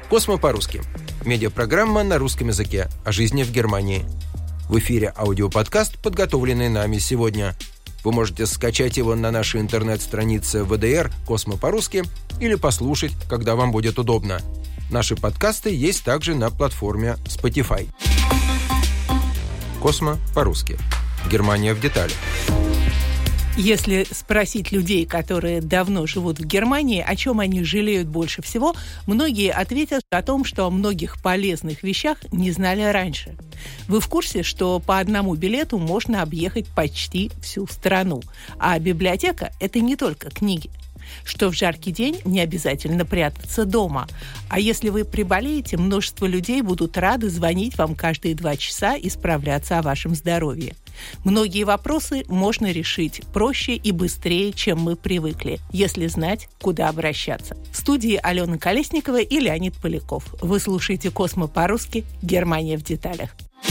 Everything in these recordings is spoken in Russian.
«Космо по-русски». Медиапрограмма на русском языке о жизни в Германии. В эфире аудиоподкаст, подготовленный нами сегодня. Вы можете скачать его на нашей интернет-странице ВДР «Космо по-русски» или послушать, когда вам будет удобно. Наши подкасты есть также на платформе Spotify. «Космо по-русски». Германия в деталях. Если спросить людей, которые давно живут в Германии, о чем они жалеют больше всего, многие ответят о том, что о многих полезных вещах не знали раньше. Вы в курсе, что по одному билету можно объехать почти всю страну? А библиотека – это не только книги. Что в жаркий день не обязательно прятаться дома. А если вы приболеете, множество людей будут рады звонить вам каждые 2 часа и справляться о вашем здоровье. Многие вопросы можно решить проще и быстрее, чем мы привыкли, если знать, куда обращаться. В студии Алена Колесникова и Леонид Поляков. Вы слушаете «Космо по-русски. Германия в деталях».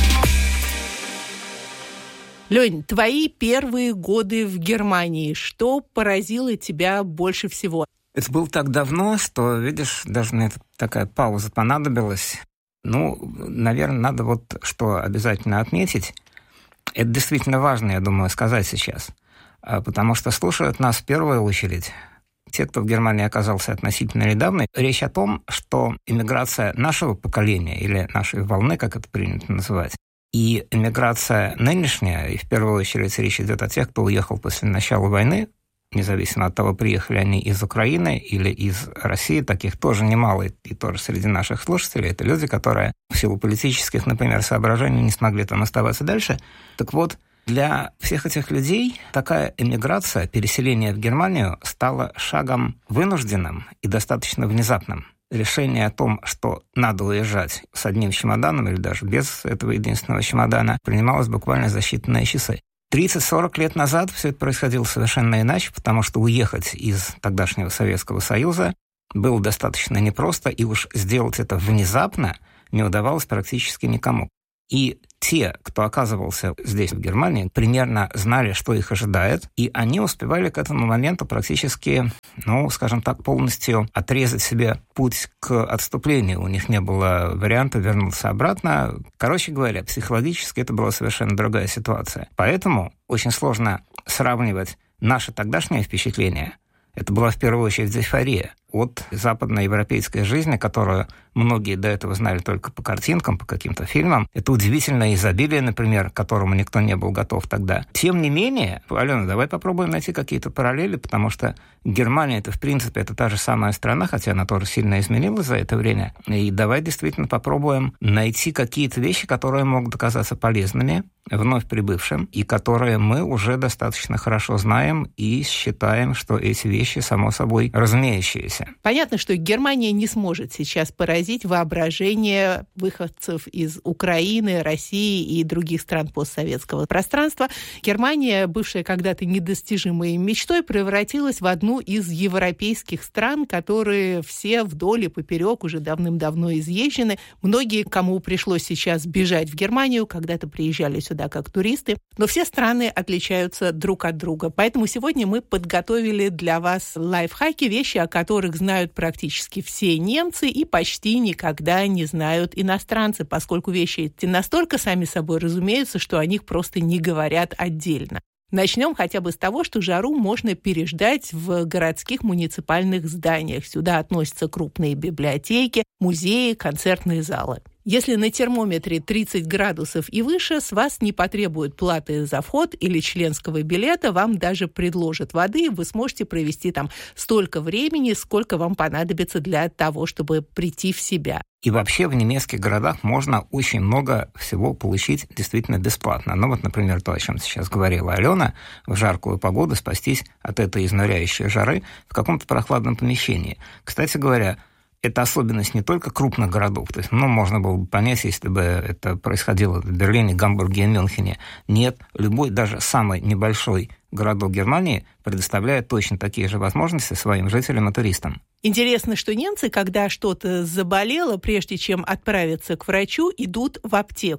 Лень, твои первые годы в Германии, что поразило тебя больше всего? Это было так давно, что, видишь, даже на это такая пауза понадобилась. Наверное, надо что обязательно отметить. Это действительно важно, я думаю, сказать сейчас. Потому что слушают нас в первую очередь те, кто в Германии оказался относительно недавно. Речь о том, что иммиграция нашего поколения, или нашей волны, как это принято называть, и эмиграция нынешняя, и в первую очередь речь идет о тех, кто уехал после начала войны, независимо от того, приехали они из Украины или из России, таких тоже немало, и тоже среди наших слушателей. Это люди, которые в силу политических, например, соображений не смогли там оставаться дальше. Так вот, для всех этих людей такая эмиграция, переселение в Германию стало шагом вынужденным и достаточно внезапным. Решение о том, что надо уезжать с одним чемоданом или даже без этого единственного чемодана, принималось буквально за считанные часы. 30-40 лет назад все это происходило совершенно иначе, потому что уехать из тогдашнего Советского Союза было достаточно непросто, и уж сделать это внезапно не удавалось практически никому. И те, кто оказывался здесь, в Германии, примерно знали, что их ожидает, и они успевали к этому моменту практически, скажем так, полностью отрезать себе путь к отступлению. У них не было варианта вернуться обратно. Короче говоря, психологически это была совершенно другая ситуация. Поэтому очень сложно сравнивать наши тогдашние впечатления. Это была в первую очередь эйфория от западноевропейской жизни, которую многие до этого знали только по картинкам, по каким-то фильмам. Это удивительное изобилие, например, к которому никто не был готов тогда. Тем не менее, Алена, давай попробуем найти какие-то параллели, потому что Германия, это в принципе, это та же самая страна, хотя она тоже сильно изменилась за это время. И давай действительно попробуем найти какие-то вещи, которые могут оказаться полезными вновь прибывшим, и которые мы уже достаточно хорошо знаем и считаем, что эти вещи, само собой, разумеющиеся. Понятно, что Германия не сможет сейчас поразить воображение выходцев из Украины, России и других стран постсоветского пространства. Германия, бывшая когда-то недостижимой мечтой, превратилась в одну из европейских стран, которые все вдоль и поперек уже давным-давно изъезжены. Многие, кому пришлось сейчас бежать в Германию, когда-то приезжали сюда как туристы. Но все страны отличаются друг от друга. Поэтому сегодня мы подготовили для вас лайфхаки, вещи, о которых знают практически все немцы и почти никогда не знают иностранцы, поскольку вещи эти настолько сами собой разумеются, что о них просто не говорят отдельно. Начнем хотя бы с того, что жару можно переждать в городских муниципальных зданиях. Сюда относятся крупные библиотеки, музеи, концертные залы. Если на термометре 30 градусов и выше, с вас не потребуют платы за вход или членского билета, вам даже предложат воды, и вы сможете провести там столько времени, сколько вам понадобится для того, чтобы прийти в себя. И вообще в немецких городах можно очень много всего получить действительно бесплатно. Например, то, о чем сейчас говорила Алена, в жаркую погоду спастись от этой изнуряющей жары в каком-то прохладном помещении. Кстати говоря, это особенность не только крупных городов. То есть, можно было бы понять, если бы это происходило в Берлине, Гамбурге и Мюнхене. Нет, любой, даже самый небольшой городок Германии предоставляет точно такие же возможности своим жителям и туристам. Интересно, что немцы, когда что-то заболело, прежде чем отправиться к врачу, идут в аптеку.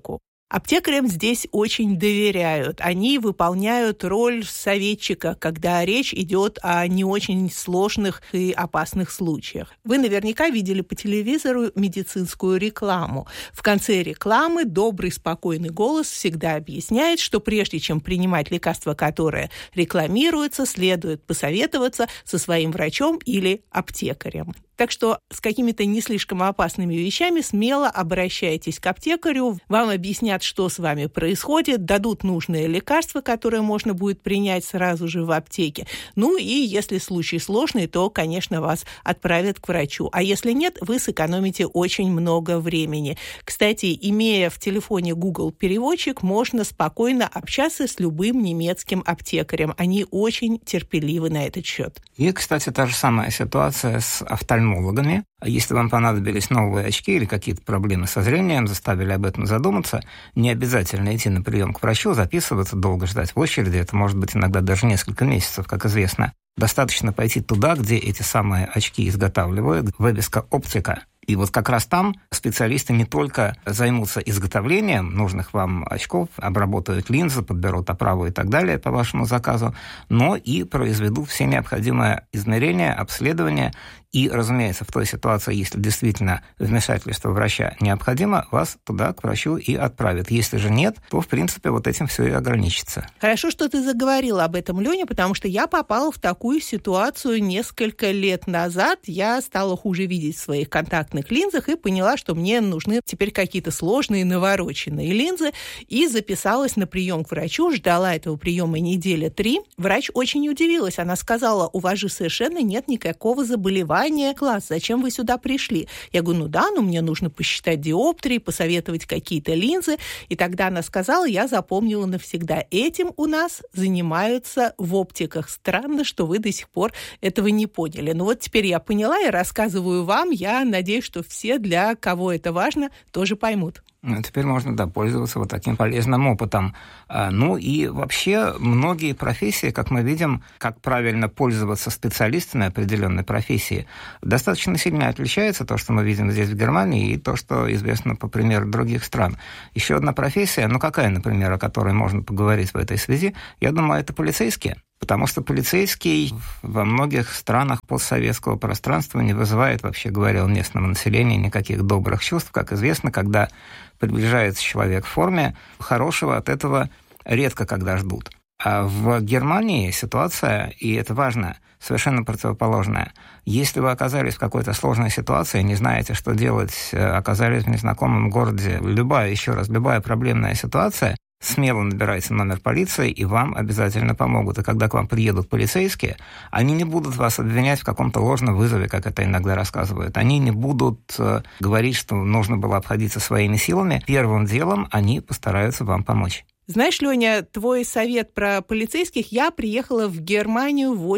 Аптекарям здесь очень доверяют. Они выполняют роль советчика, когда речь идет о не очень сложных и опасных случаях. Вы наверняка видели по телевизору медицинскую рекламу. В конце рекламы добрый, спокойный голос всегда объясняет, что прежде чем принимать лекарство, которое рекламируется, следует посоветоваться со своим врачом или аптекарем. Так что с какими-то не слишком опасными вещами смело обращайтесь к аптекарю. Вам объяснят, что с вами происходит, дадут нужное лекарство, которое можно будет принять сразу же в аптеке. Ну и если случай сложный, то, конечно, вас отправят к врачу. А если нет, вы сэкономите очень много времени. Кстати, имея в телефоне Google переводчик, можно спокойно общаться с любым немецким аптекарем. Они очень терпеливы на этот счет. И, кстати, та же самая ситуация с офтальмологами. Если вам понадобились новые очки или какие-то проблемы со зрением, заставили об этом задуматься, не обязательно идти на прием к врачу, записываться, долго ждать в очереди. Это может быть иногда даже несколько месяцев, как известно. Достаточно пойти туда, где эти самые очки изготавливают, вывеска «Оптика». И вот как раз там специалисты не только займутся изготовлением нужных вам очков, обработают линзы, подберут оправу и так далее по вашему заказу, но и произведут все необходимые измерения, обследования. И, разумеется, в той ситуации, если действительно вмешательство врача необходимо, вас туда, к врачу, и отправят. Если же нет, то, в принципе, вот этим все и ограничится. Хорошо, что ты заговорила об этом, Леня, потому что я попала в такую ситуацию несколько лет назад. Я стала хуже видеть в своих контактных линзах и поняла, что мне нужны теперь какие-то сложные навороченные линзы, и записалась на прием к врачу, ждала этого приема 3 недели. Врач очень удивилась. Она сказала: у вас же совершенно нет никакого заболевания глаз, зачем вы сюда пришли? Я говорю, мне нужно посчитать диоптрии, посоветовать какие-то линзы. И тогда она сказала, я запомнила навсегда, этим у нас занимаются в оптиках. Странно, что вы до сих пор этого не поняли. Но вот теперь я поняла и рассказываю вам. Я надеюсь, что все, для кого это важно, тоже поймут. Теперь можно, пользоваться вот таким полезным опытом. Ну и вообще многие профессии, как мы видим, как правильно пользоваться специалистами определенной профессии, достаточно сильно отличается то, что мы видим здесь в Германии, и то, что известно по примеру других стран. Еще одна профессия, какая, например, о которой можно поговорить в этой связи, я думаю, это полицейские. Потому что полицейский во многих странах постсоветского пространства не вызывает, вообще говоря, у местного населения никаких добрых чувств. Как известно, когда приближается человек в форме, хорошего от этого редко когда ждут. А в Германии ситуация, и это важно, совершенно противоположная. Если вы оказались в какой-то сложной ситуации, не знаете, что делать, оказались в незнакомом городе, любая проблемная ситуация, смело набирайте номер полиции, и вам обязательно помогут. И когда к вам приедут полицейские, они не будут вас обвинять в каком-то ложном вызове, как это иногда рассказывают. Они не будут говорить, что нужно было обходиться своими силами. Первым делом они постараются вам помочь. Знаешь, Леня, твой совет про полицейских. Я приехала в Германию в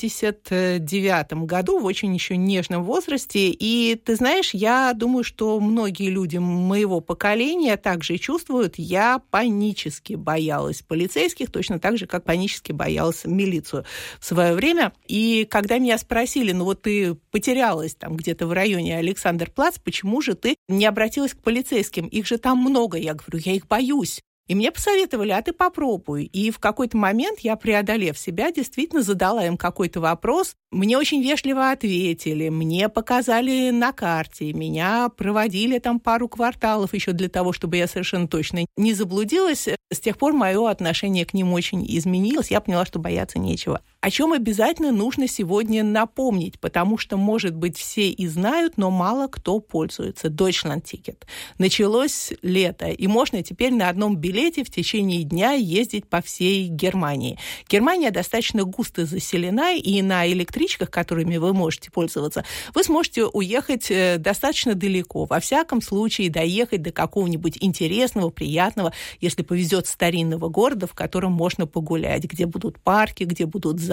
89 году, в очень еще нежном возрасте. И ты знаешь, я думаю, что многие люди моего поколения также чувствуют. Я панически боялась полицейских, точно так же, как панически боялась милицию в свое время. И когда меня спросили, ты потерялась там где-то в районе Александр-Плац, почему же ты не обратилась к полицейским? Их же там много. Я говорю, я их боюсь. И мне посоветовали, а ты попробуй. И в какой-то момент я, преодолев себя, действительно задала им какой-то вопрос. Мне очень вежливо ответили, мне показали на карте, меня проводили там пару кварталов еще для того, чтобы я совершенно точно не заблудилась. С тех пор мое отношение к ним очень изменилось. Я поняла, что бояться нечего. О чем обязательно нужно сегодня напомнить, потому что, может быть, все и знают, но мало кто пользуется. Deutschland-Ticket. Началось лето, и можно теперь на одном билете в течение дня ездить по всей Германии. Германия достаточно густо заселена, и на электричках, которыми вы можете пользоваться, вы сможете уехать достаточно далеко. Во всяком случае, доехать до какого-нибудь интересного, приятного, если повезет, старинного города, в котором можно погулять, где будут парки, где будут замки,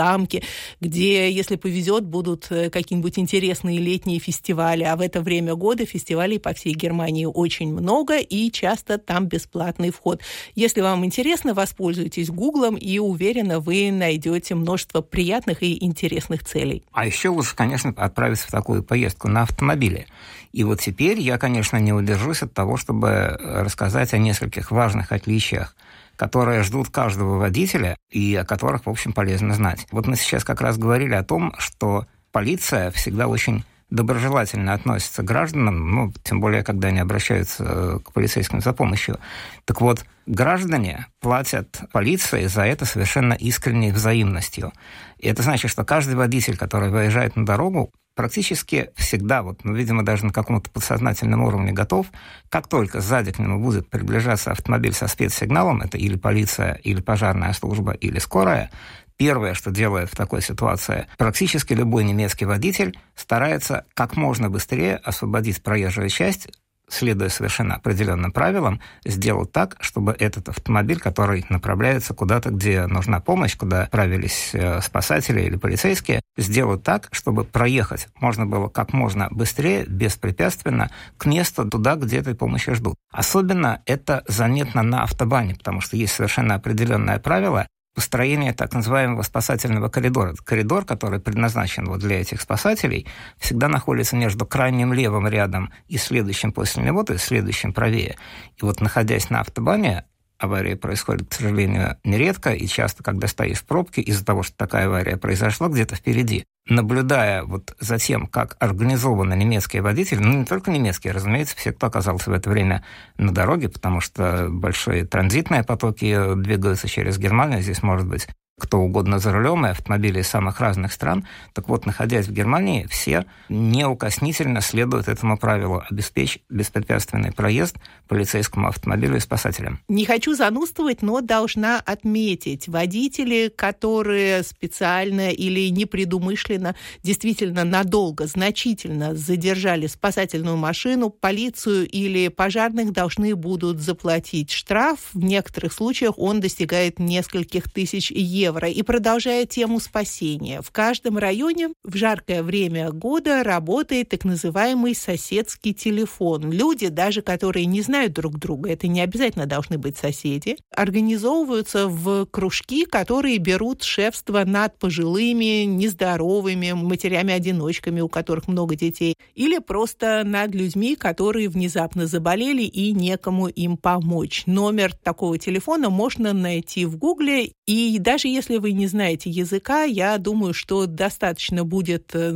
замки, где, если повезет, будут какие-нибудь интересные летние фестивали. А в это время года фестивалей по всей Германии очень много, и часто там бесплатный вход. Если вам интересно, воспользуйтесь Гуглом, и уверена, вы найдете множество приятных и интересных целей. А еще лучше, конечно, отправиться в такую поездку на автомобиле. И вот теперь я, конечно, не удержусь от того, чтобы рассказать о нескольких важных отличиях, которые ждут каждого водителя и о которых, в общем, полезно знать. Вот мы сейчас как раз говорили о том, что полиция всегда очень доброжелательно относится к гражданам, тем более, когда они обращаются к полицейским за помощью. Так вот, граждане платят полиции за это совершенно искренней взаимностью. И это значит, что каждый водитель, который выезжает на дорогу, практически всегда, видимо, даже на каком-то подсознательном уровне готов, как только сзади к нему будет приближаться автомобиль со спецсигналом, это или полиция, или пожарная служба, или скорая, первое, что делает в такой ситуации, практически любой немецкий водитель старается как можно быстрее освободить проезжую часть, следуя совершенно определенным правилам, сделать так, чтобы этот автомобиль, который направляется куда-то, где нужна помощь, куда отправились спасатели или полицейские, сделать так, чтобы проехать можно было как можно быстрее, беспрепятственно к месту туда, где этой помощи ждут. Особенно это заметно на автобане, потому что есть совершенно определенное правило построение так называемого спасательного коридора. Коридор, который предназначен для этих спасателей, всегда находится между крайним левым рядом и следующим после него, то есть следующим правее. И находясь на автобане, аварии происходят, к сожалению, нередко, и часто, когда стоишь в пробке, из-за того, что такая авария произошла где-то впереди, наблюдая за тем, как организованы немецкие водители, не только немецкие, разумеется, все, кто оказался в это время на дороге, потому что большие транзитные потоки двигаются через Германию, здесь может быть кто угодно за рулем, и автомобили из самых разных стран. Так вот, находясь в Германии, все неукоснительно следуют этому правилу: обеспечить беспрепятственный проезд полицейскому автомобилю и спасателям. Не хочу занудствовать, но должна отметить, водители, которые специально или непредумышленно, действительно надолго, значительно задержали спасательную машину, полицию или пожарных, должны будут заплатить штраф. В некоторых случаях он достигает нескольких тысяч евро. И продолжая тему спасения, в каждом районе в жаркое время года работает так называемый соседский телефон. Люди, даже которые не знают друг друга, это не обязательно должны быть соседи, организовываются в кружки, которые берут шефство над пожилыми, нездоровыми матерями-одиночками, у которых много детей, или просто над людьми, которые внезапно заболели и некому им помочь. Номер такого телефона можно найти в Гугле, и даже если вы не знаете языка, я думаю, что достаточно будет